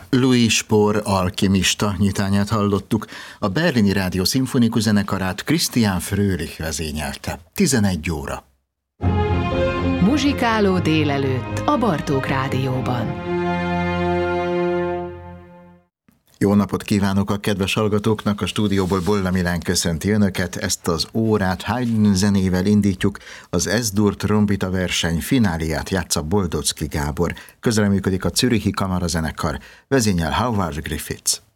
Louis Spohr alkimista nyitányát hallottuk, a Berlini Rádió Szimfonikus Zenekarát Christian Fröhlich vezényelte. 11 óra. Muzsikáló délelőtt a Bartók Rádióban. Jó napot kívánok a kedves hallgatóknak, a stúdióból Bolla Milán köszönti önöket. Ezt az órát Haydn zenével indítjuk, az S-dur trombita verseny fináliát játsza Boldocki Gábor. Közreműködik a Zürichi Kamarazenekar, vezényel Howard Griffiths.